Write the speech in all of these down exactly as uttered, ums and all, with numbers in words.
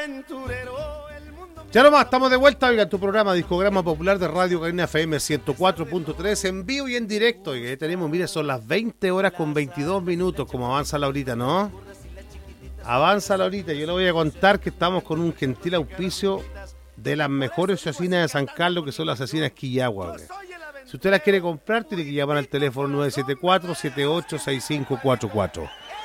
Ya nomás, estamos de vuelta, oiga, tu programa Discograma Popular de Radio Cabina F M ciento cuatro punto tres, en vivo y en directo. Y tenemos, mire, son las veinte horas con veintidós minutos, como avanza la horita, ¿no? Avanza la horita. Yo le voy a contar que estamos con un gentil auspicio de las mejores asesinas de San Carlos, que son las asesinas Quillagua. Oiga. Si usted las quiere comprar, tiene que llamar al teléfono nueve siete cuatro, siete ocho seis cinco cuatro cuatro.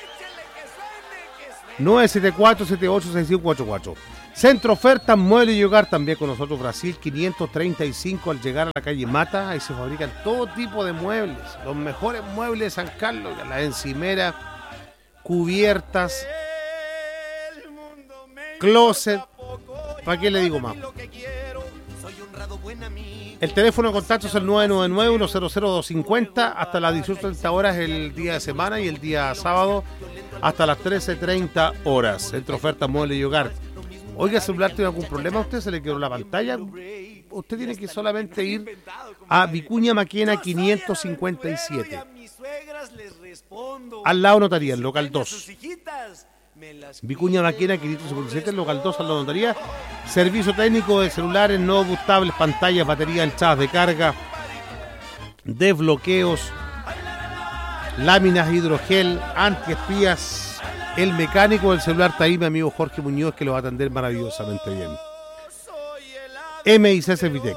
nueve siete cuatro, siete ocho seis cinco cuatro cuatro. Centro Ofertas, Mueble y Hogar, también con nosotros, Brasil quinientos treinta y cinco, al llegar a la calle Mata. Ahí se fabrican todo tipo de muebles, los mejores muebles de San Carlos, las encimeras, cubiertas, closet. ¿Para qué le digo más? El teléfono de contacto es el nueve nueve nueve, uno cero cero, dos cinco cero, hasta las dieciocho treinta horas el día de semana, y el día sábado hasta las trece treinta horas. Centro Ofertas, Mueble y Hogar. Oiga, celular, ¿tiene algún problema? ¿A usted se le quedó la pantalla? Usted tiene que solamente ir a Vicuña Maquena quinientos cincuenta y siete. Al lado notaría, el local dos. Vicuña Maquena quinientos cincuenta y siete, el local dos, al lado notaría. Servicio técnico de celulares, no bustables, pantallas, baterías, entradas de carga, desbloqueos, láminas hidrogel, antiespías. El mecánico del celular está ahí, mi amigo Jorge Muñoz, que lo va a atender maravillosamente bien. M I C Servitec.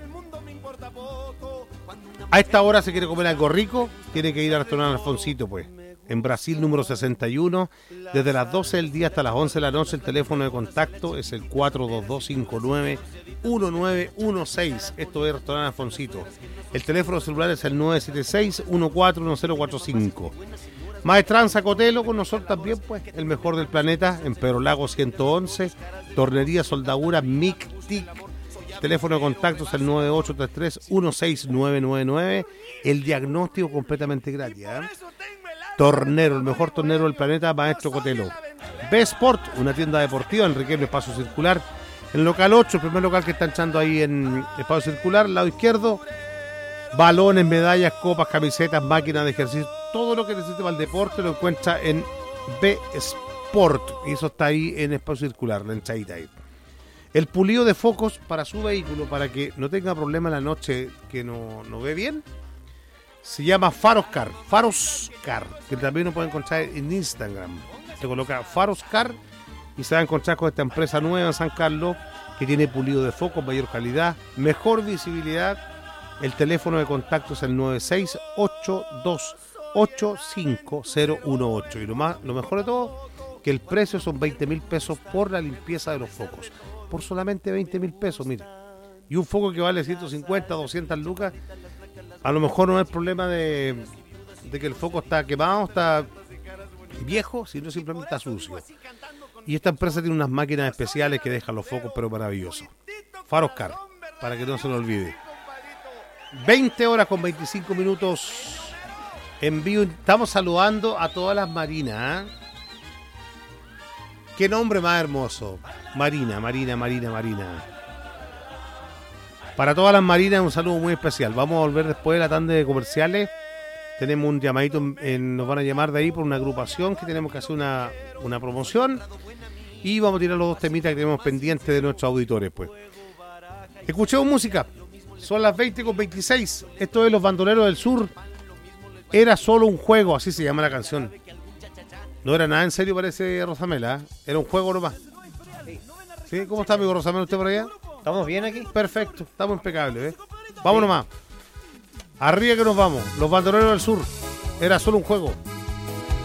A esta hora se quiere comer algo rico, tiene que ir al restaurante Alfoncito, pues. En Brasil, número sesenta y uno, desde las doce del día hasta las once de la noche. El teléfono de contacto es el cuatro dos dos cinco nueve uno nueve uno seis. Esto es restaurante Alfoncito. El teléfono celular es el nueve siete seis, uno cuatro uno cero cuatro cinco. Maestranza Cotelo con nosotros también, pues, el mejor del planeta, en Pedro Lago ciento once, Tornería Soldadura Mic Tic. Teléfono de contacto es el nueve ocho tres tres, uno seis nueve nueve nueve. El diagnóstico completamente gratis, ¿eh? Tornero, el mejor tornero del planeta, Maestro Cotelo. B-Sport, una tienda deportiva en Riquelme Espacio Circular. En el local ocho, el primer local que está echando ahí en Espacio Circular, lado izquierdo. Balones, medallas, copas, camisetas, máquinas de ejercicio. Todo lo que necesite para el deporte lo encuentra en B-Sport. Y eso está ahí en Espacio Circular, la hinchadita ahí. El pulido de focos para su vehículo, para que no tenga problema en la noche que no, no ve bien, se llama Faroscar. Faroscar, que también lo puede encontrar en Instagram. Se coloca Faroscar y se va a encontrar con esta empresa nueva en San Carlos, que tiene pulido de focos, mayor calidad, mejor visibilidad. El teléfono de contacto es el nueve seis ocho dos ocho cinco cero uno ocho. Y lo, más, lo mejor de todo, que el precio son veinte mil pesos por la limpieza de los focos. Por solamente veinte mil pesos, mire. Y un foco que vale ciento cincuenta, doscientas lucas, a lo mejor no es problema de, de que el foco está quemado, está viejo, sino simplemente está sucio. Y esta empresa tiene unas máquinas especiales que dejan los focos, pero maravillosos. Faroscar, para que no se lo olvide. veinte horas con veinticinco minutos en vivo. Estamos saludando a todas las marinas, ¿eh? Qué nombre más hermoso. Marina, Marina, Marina, Marina. Para todas las marinas, un saludo muy especial. Vamos a volver después de la tanda de comerciales. Tenemos un llamadito, en, en, nos van a llamar de ahí por una agrupación que tenemos que hacer una, una promoción. Y vamos a tirar los dos temitas que tenemos pendientes de nuestros auditores, pues. Escuchemos música. Son las veinte con veintiséis. Esto es Los Bandoleros del Sur. Era solo un juego, así se llama la canción. No era nada en serio, parece, Rosamela, ¿eh? Era un juego nomás. ¿Sí? ¿Cómo está, amigo Rosamela, usted por allá? ¿Estamos bien aquí? Perfecto, estamos impecables, ¿eh? Vámonos más. Arriba que nos vamos. Los Bandoleros del Sur. Era solo un juego.